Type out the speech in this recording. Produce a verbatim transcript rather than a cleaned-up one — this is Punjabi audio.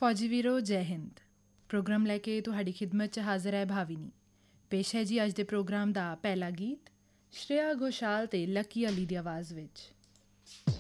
ਫੌਜੀ ਵੀਰੋ, ਜੈ ਹਿੰਦ। ਪ੍ਰੋਗਰਾਮ ਲੈ ਕੇ ਤੁਹਾਡੀ ਖਿਦਮਤ 'ਚ ਹਾਜ਼ਰ ਹੈ ਭਾਵਿਨੀ। ਪੇਸ਼ ਹੈ ਜੀ ਅੱਜ ਦੇ ਪ੍ਰੋਗਰਾਮ ਦਾ ਪਹਿਲਾ ਗੀਤ ਸ਼੍ਰੇਆ ਘੋਸ਼ਾਲ ਅਤੇ ਲੱਕੀ ਅਲੀ ਦੀ ਆਵਾਜ਼ ਵਿੱਚ।